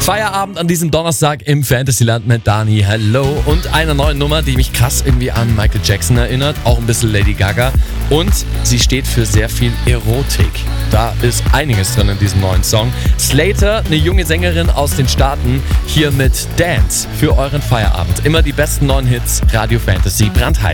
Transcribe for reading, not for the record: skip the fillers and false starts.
Feierabend an diesem Donnerstag im Fantasyland mit Dani. Hello. Und einer neuen Nummer, die mich krass irgendwie an Michael Jackson erinnert. Auch ein bisschen Lady Gaga. Und sie steht für sehr viel Erotik. Da ist einiges drin in diesem neuen Song. Slater, eine junge Sängerin aus den Staaten, hier mit Dance für euren Feierabend. Immer die besten neuen Hits, Radio Fantasy, brandheiß.